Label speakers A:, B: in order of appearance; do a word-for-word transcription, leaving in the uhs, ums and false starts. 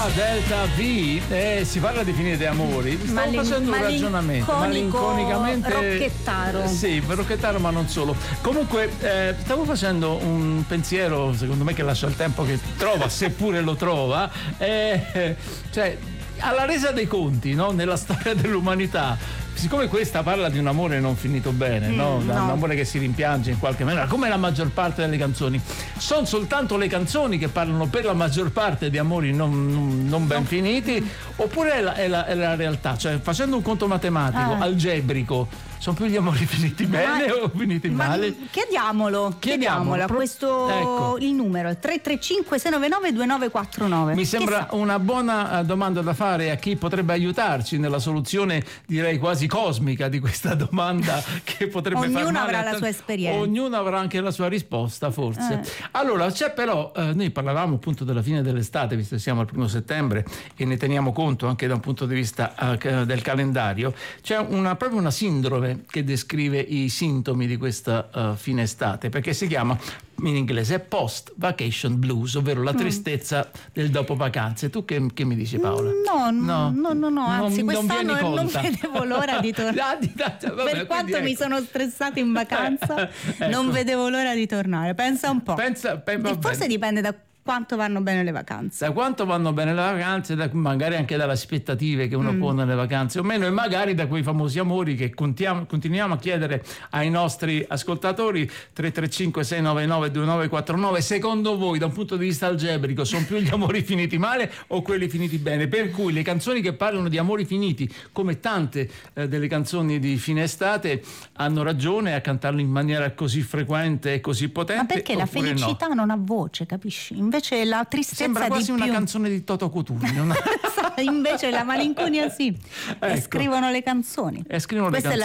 A: Delta V, eh, si parla di fine di amori. Stavo
B: Malin-
A: facendo un ragionamento malinconicamente
B: rocchettaro.
A: Sì, rocchettaro, ma non solo. Comunque eh, stavo facendo un pensiero, secondo me, che lascia il tempo che trova, seppure lo trova, eh, cioè alla resa dei conti, no? Nella storia dell'umanità, siccome questa parla di un amore non finito bene, mm, no? Da
B: no.
A: un amore che si rimpiange in qualche maniera, come la maggior parte delle canzoni, sono soltanto le canzoni che parlano per la maggior parte di amori non, non, non ben no. finiti, oppure è la, è, la, è la realtà? Cioè, facendo un conto matematico, ah. algebrico, sono più gli amori finiti bene ma, o finiti
B: ma
A: male?
B: Chiediamolo, chiediamolo a
A: Pro-
B: questo
A: ecco.
B: il numero tre tre cinque sei nove nove due nove quattro nove.
A: Mi sembra una buona domanda da fare a chi potrebbe aiutarci nella soluzione, direi quasi cosmica, di questa domanda che potrebbe
B: ognuno
A: far male.
B: Ognuno avrà
A: a t-
B: la sua esperienza.
A: Ognuno avrà anche la sua risposta, forse. Eh. Allora, c'è però, eh, noi parlavamo appunto della fine dell'estate, visto che siamo al primo settembre e ne teniamo conto anche da un punto di vista eh, del calendario. C'è una, proprio una sindrome che descrive i sintomi di questa uh, fine estate, perché si chiama in inglese post vacation blues, ovvero la tristezza mm. del dopo vacanze. Tu che, che mi dici, Paola?
B: No, no, no, no, no anzi
A: non,
B: quest'anno
A: non,
B: non vedevo l'ora di tornare. Per quanto ecco. mi sono stressata in vacanza, ecco. non vedevo l'ora di tornare. Pensa un po'.
A: Pensa, pe-
B: Forse bene. dipende da quanto vanno bene le vacanze.
A: Da quanto vanno bene le vacanze, da, magari anche dalle aspettative che uno mm. può nelle vacanze o meno, e magari da quei famosi amori che contiamo, continuiamo a chiedere ai nostri ascoltatori. Tre tre cinque sei nove nove due nove quattro nove. Secondo voi, da un punto di vista algebrico, sono più gli amori finiti male o quelli finiti bene? Per cui le canzoni che parlano di amori finiti, come tante eh, delle canzoni di fine estate, hanno ragione a cantarlo in maniera così frequente e così potente.
B: Ma perché la felicità
A: no?
B: non ha voce, capisci? Invece la tristezza
A: sembra quasi
B: di
A: una
B: più.
A: canzone di Toto Cutugno. Una...
B: Invece la malinconia sì.
A: Ecco.
B: E scrivono le canzoni.
A: E scrivono
B: Questa
A: le canzoni.